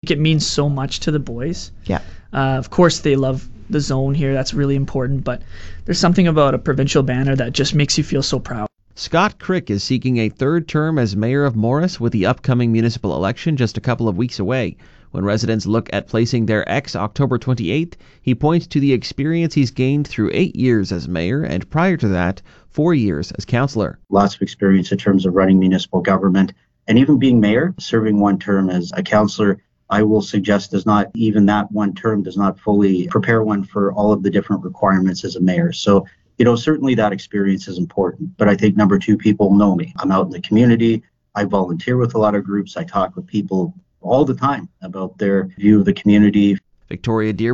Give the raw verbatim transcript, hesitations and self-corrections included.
think it means so much to the boys. Yeah. Uh, of course, they love the zone here. That's really important. But there's something about a provincial banner that just makes you feel so proud. Scott Crick is seeking a third term as mayor of Morris with the upcoming municipal election just a couple of weeks away. When residents look at placing their ex October twenty-eighth, he points to the experience he's gained through eight years as mayor and prior to that, four years as councillor. Lots of experience in terms of running municipal government and even being mayor, serving one term as a councillor. I will suggest does not, even that one term does not fully prepare one for all of the different requirements as a mayor. So, you know, certainly that experience is important. But I think number two, people know me. I'm out in the community. I volunteer with a lot of groups. I talk with people all the time about their view of the community. Victoria Dearborn